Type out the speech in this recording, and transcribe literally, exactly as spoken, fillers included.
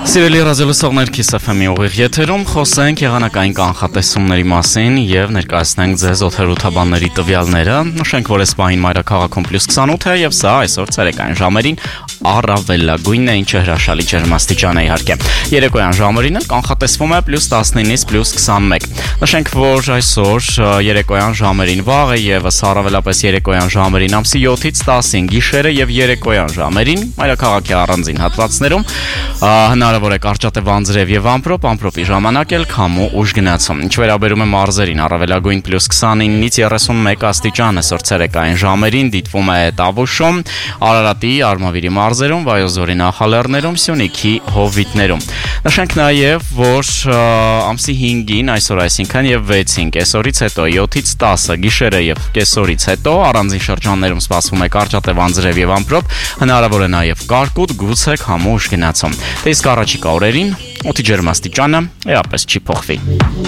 Սիրելի ռադիոլսողներ, Kiss F M-ի ուղիղ եթերում խոսենք եղանակային կանխատեսումների մասին եւ ներկայացնենք ձեզ օդերոթաբանների տվյալները։ Նշենք, որ այս պահին մայրաքաղաքում պլյուս քսանութ է եւ սա այսօր ցերեկային ժամերին առավելագույնն է, ինչը հրաշալի ջերմաստիճան է իհարկե։ Երեկոյան ժամերին կանխատեսվում է պլյուս տասնինից պլյուս քսանմեկ։ Նշենք, որ այսօր երեկոյան ժամերին վաղը եւս առավելապես երեկոյան ժամերին ամսի յոթից տասին, գիշերը եւ երեկոյան ժամերին մայրաքաղաքի առանձին հատվածներում հնարավոր է կարճատև անձրև եւ ամպրոպ, ամպրոպի ժամանակ էլ քամու ուժ գնացում։ Ինչ վերաբերում է մարզերին, առավելագույն պլյուս քսանինից երեսունմեկ աստիճան այսօր ցերեկային ժամերին դիտվում է Տավուշում, Արարատի, Արմավիրի մարզերում, Վայոց-Ձորի նախալեռներում, Սյունիքի հովիտներում։ Նշենք նաեւ, որ ամսի հինգին այսօր, այսինքն եւ վեցին կեսօրից հետո յոթից տասը գիշերը եւ կեսօրից հետո առանձին շրջաններում սպասվում է կարճատև անձրև եւ ամպրոպ, հնարավոր է նաեւ կարկուտ, գուցե քամու ուժ գնացում։ Թե իսկ առաջիկա օրերին օդի ջերմաստիճանը էապես չի փոխվի։